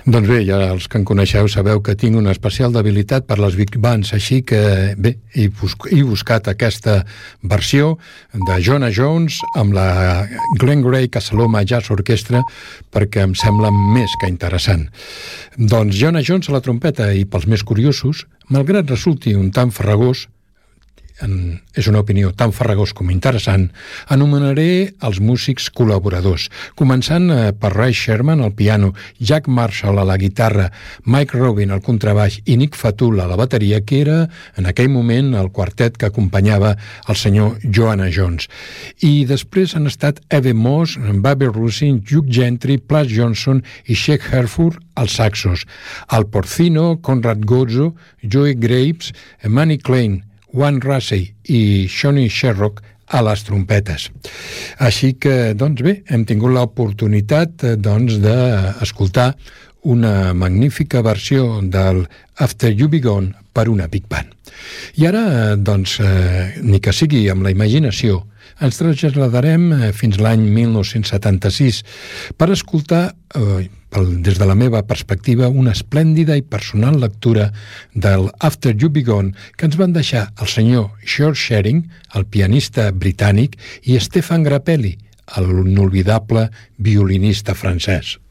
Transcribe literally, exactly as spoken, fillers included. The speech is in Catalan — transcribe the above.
Doncs bé, ja els que em coneixeu sabeu que tinc una especial debilitat per les big bands, així que bé, he, bus he buscat aquesta versió de Jonah Jones amb la Glen Gray Casaloma Jazz Orchestra perquè em sembla més que interessant. Doncs Jonah Jones a la trompeta i pels més curiosos, malgrat resulti un tant farragós, En, és una opinió tan farragós com interessant, anomenaré els músics col·laboradors, començant eh, per Ray Sherman al piano, Jack Marshall a la guitarra, Mike Robin al contrabaix i Nick Fatul a la bateria, que era en aquell moment el quartet que acompanyava el senyor Jonah Jones. I després han estat Evan Moss, Bobby Rusin, Hugh Gentry, Plas Johnson i Sheikh Herford als saxos, Al Porcino, Conrad Gozzo, Joey Graves, Manny Klein, Juan Russey i Shonny Sherrock a les trompetes. Així que, doncs bé, hem tingut l'oportunitat doncs, d'escoltar una magnífica versió del After You Be Gone per una big band. I ara, doncs, eh, ni que sigui amb la imaginació, ens trasladarem fins l'any mil nou-cents setanta-sis per escoltar, eh, des de la meva perspectiva, una esplèndida i personal lectura del After You Be Gone que ens van deixar el senyor George Shearing, el pianista britànic, i Stefan Grappelli, l'inolvidable violinista francès.